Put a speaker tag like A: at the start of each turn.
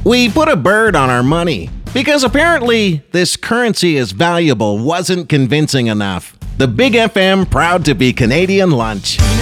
A: We put a bird on our money because apparently this currency is valuable wasn't convincing enough. The Big FM proud to be Canadian lunch.